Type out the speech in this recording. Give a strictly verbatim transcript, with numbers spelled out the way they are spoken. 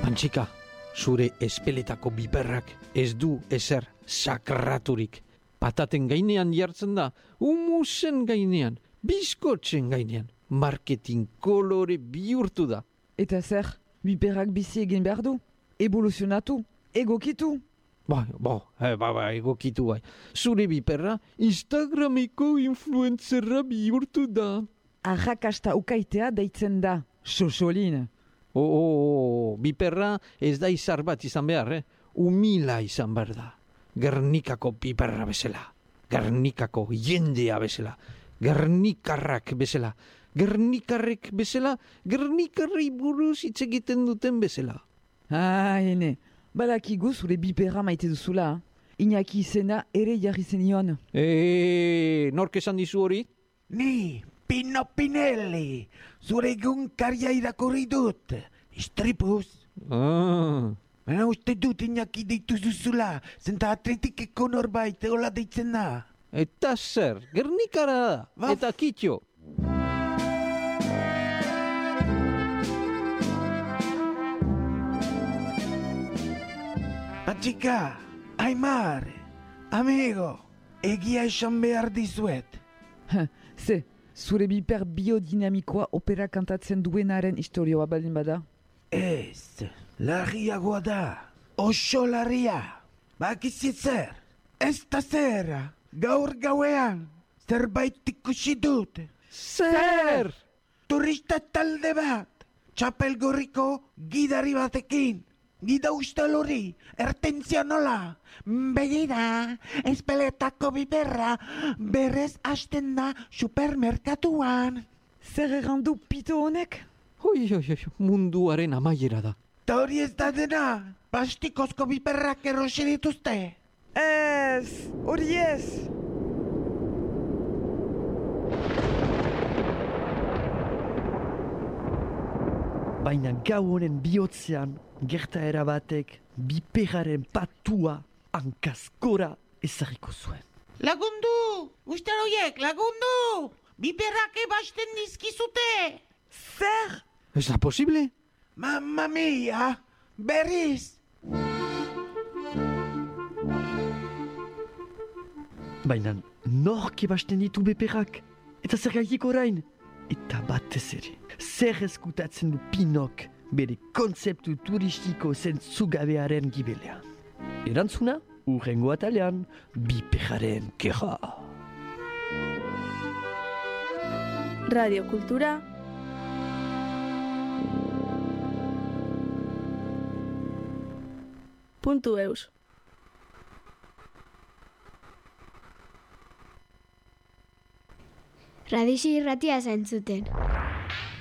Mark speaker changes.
Speaker 1: Pantxika, zure espeletako biperrak ez du ezer sakraturik. Pataten gainean jartzen da, humusen gainean, bizkotzen gainean. Marketing kolore bihurtu da.
Speaker 2: Eta zer, biperrak bizi egin behar du? Evoluzionatu? Egokitu?
Speaker 1: Bai, bai, eh, bai, bai, egokitu bai. Zure biperra Instagrameko influencerra bihurtu da.
Speaker 2: Arrakasta ukaitea deitzen da, sosolin.
Speaker 1: Oh, oh, oh, biperra ez da izar bat izan behar, eh? Umila izan behar da. Gernikako biperra bezala. Gernikako jendea bezala. Gernikarrak bezala. Gernikarrek bezala, Gernikarrei buruz hitz egiten duten bezala.
Speaker 2: Ah, ene, badakigu zure biperra maite duzula. Iñaki izena ere jarri zenion.
Speaker 1: Eee, nork esan dizu hori?
Speaker 3: Ni, Pino Pinelli, zure egunkaria irakurri dut. Istripuz.
Speaker 1: Ah.
Speaker 3: Baina uste dut Iñaki deitu zuzula, zenta atletikeko norbait hola deitzen da.
Speaker 1: Eta zer, Gernikara da,
Speaker 3: Baf.
Speaker 1: eta kitxo.
Speaker 3: Patxika, Aimar, amigo, egia esan behar dizuet.
Speaker 2: Ze, zure biper biodinamikoa opera kantatzen duenaren historioa baldin bada?
Speaker 3: Ez, larriagoa da, oso larria. Bakizit zer, ez da zer, gaur gauean, zerbait ikusi dut.
Speaker 1: Zer!
Speaker 3: Turista talde bat, txapel gorriko gidari batekin. Gida ustel hori, ertentzia nola. Begira, espeletako biberra, berez hasten da supermerkatuan.
Speaker 2: Zer errandu pito honek?
Speaker 1: Oi, oi, oi, munduaren amaiera da.
Speaker 3: Ta hori ez da dena, plastikozko biberrak erosi dituzte.
Speaker 2: Ez, hori ez.
Speaker 4: Baina gau honen bihotzean, gertaera batek biperaren patua hankazkora ezarriko zuen.
Speaker 3: Lagundu, ustaroiek, lagundu! Biberrak ebasten dizkizute!
Speaker 2: Zer?
Speaker 1: Ez da posible?
Speaker 3: Mamma mia, berriz!
Speaker 4: Baina nork ebasten ditu beperrak? Eta zer gaitik orain? Eta batez ere, zer eskutatzen du Pinok bere kontzeptu turistiko zentzugabearen gibelean. Erantzuna, urrengo atalean, biperaren gerra.
Speaker 5: Radio Kultura puntu eus.
Speaker 6: Radixi irratia zentzuten.